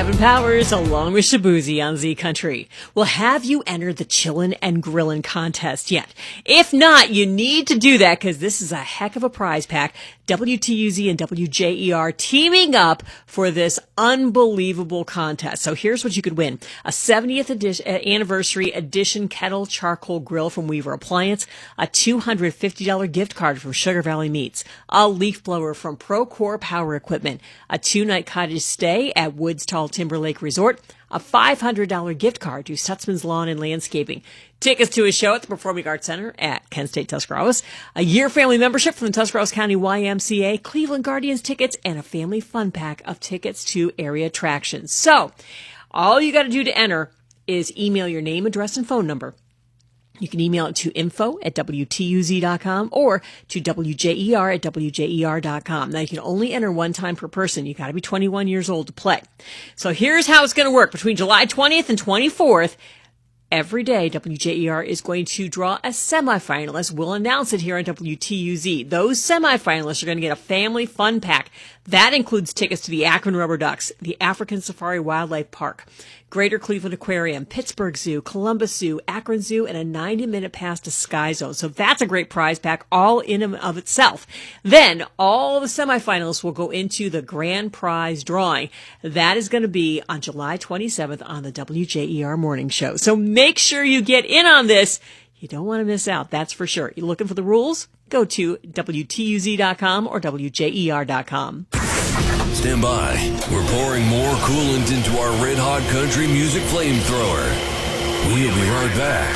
Kevin Powers along with Shabuzi on Z Country. Well, have you entered the Chillin' and Grillin' contest yet? If not, you need to do that because this is a heck of a prize pack. WTUZ and WJER teaming up for this unbelievable contest. So here's what you could win. A 70th anniversary edition kettle charcoal grill from Weaver Appliance, a $250 gift card from Sugar Valley Meats, a leaf blower from Procore Power Equipment, a 2-night cottage stay at Woods Tall Timber Lake Resort, a $500 gift card to Stutzman's Lawn and Landscaping, tickets to a show at the Performing Arts Center at Kent State Tuscarawas, a year family membership from the Tuscarawas County YMCA, Cleveland Guardians tickets, and a family fun pack of tickets to area attractions. So, all you got to do to enter is email your name, address, and phone number. You can email it to info@WTUZ.com or to WJER@WJER.com. Now, you can only enter one time per person. You got to be 21 years old to play. So here's how it's going to work. Between July 20th and 24th, every day, WJER is going to draw a semifinalist. We'll announce it here on WTUZ. Those semifinalists are going to get a family fun pack. That includes tickets to the Akron Rubber Ducks, the African Safari Wildlife Park, Greater Cleveland Aquarium, Pittsburgh Zoo, Columbus Zoo, Akron Zoo, and a 90-minute pass to Sky Zone. So that's a great prize pack all in and of itself. Then all the semifinalists will go into the grand prize drawing. That is going to be on July 27th on the WJER Morning Show. So make sure you get in on this. You don't want to miss out, that's for sure. You looking for the rules? Go to WTUZ.com or WJER.com. Stand by. We're pouring more coolant into our red-hot country music flamethrower. We'll be right back.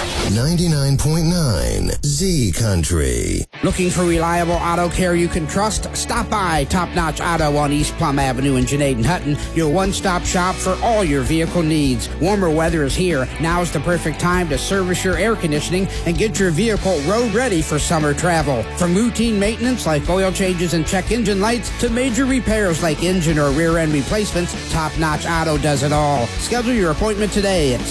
99.9 Z Country. Looking for reliable auto care you can trust? Stop by Top Notch Auto on East Plum Avenue in Janaid and Hutton, your one-stop shop for all your vehicle needs. Warmer weather is here. Now's the perfect time to service your air conditioning and get your vehicle road ready for summer travel. From routine maintenance like oil changes and check engine lights to major repairs like engine or rear end replacements, Top Notch Auto does it all. Schedule your appointment today at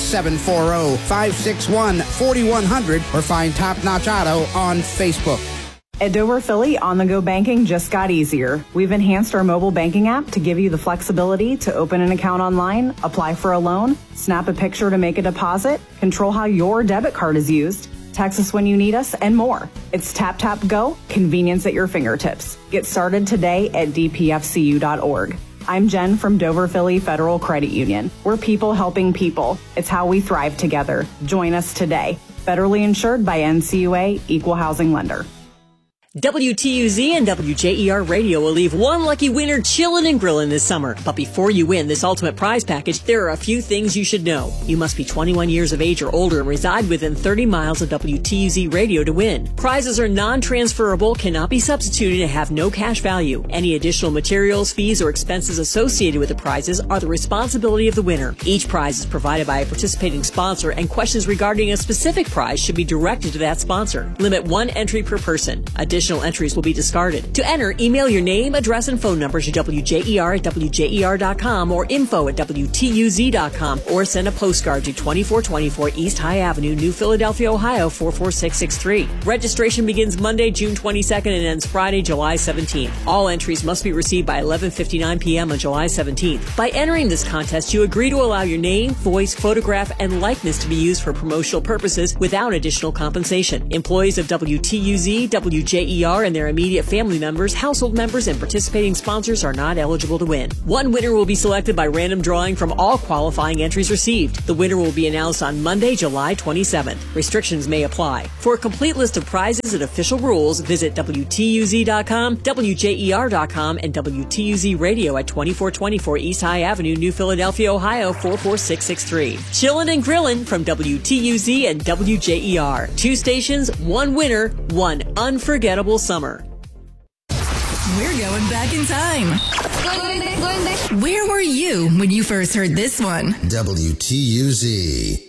740-561-4100 or find Top Notch Auto on Facebook. At Dover Philly, on-the-go banking just got easier. We've enhanced our mobile banking app to give you the flexibility to open an account online, apply for a loan, snap a picture to make a deposit, control how your debit card is used, text us when you need us, and more. It's Tap Tap Go, convenience at your fingertips. Get started today at dpfcu.org. I'm Jen from Dover Philly Federal Credit Union. We're people helping people. It's how we thrive together. Join us today. Federally insured by NCUA, Equal Housing Lender. WTUZ and WJER Radio will leave one lucky winner chillin' and grillin' this summer. But before you win this ultimate prize package, there are a few things you should know. You must be 21 years of age or older and reside within 30 miles of WTUZ Radio to win. Prizes are non-transferable, cannot be substituted, and have no cash value. Any additional materials, fees, or expenses associated with the prizes are the responsibility of the winner. Each prize is provided by a participating sponsor, and questions regarding a specific prize should be directed to that sponsor. Limit one entry per person. Additional entries will be discarded. To enter, email your name, address, and phone number to WJER@WJER.com or info@WTUZ.com or send a postcard to 2424 East High Avenue, New Philadelphia, Ohio 44663. Registration begins Monday, June 22nd and ends Friday, July 17th. All entries must be received by 11:59 p.m. on July 17th. By entering this contest, you agree to allow your name, voice, photograph, and likeness to be used for promotional purposes without additional compensation. Employees of WTUZ, WJER, and their immediate family members, household members, and participating sponsors are not eligible to win. One winner will be selected by random drawing from all qualifying entries received. The winner will be announced on Monday, July 27th. Restrictions may apply. For a complete list of prizes and official rules, visit WTUZ.com, WJER.com, and WTUZ Radio at 2424 East High Avenue, New Philadelphia, Ohio 44663. Chillin' and grillin' from WTUZ and WJER. 2 stations, 1 winner, 1 unforgettable summer. We're going back in time. Where were you when you first heard this one? WTUZ.